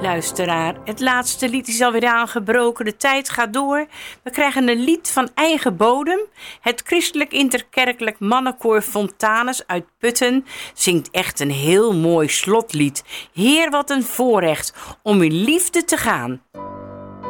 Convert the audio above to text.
Luisteraar, het laatste lied is alweer aangebroken. De tijd gaat door. We krijgen een lied van eigen bodem. Het christelijk interkerkelijk mannenkoor Fontanus uit Putten zingt echt een heel mooi slotlied. Heer, wat een voorrecht om in liefde te gaan.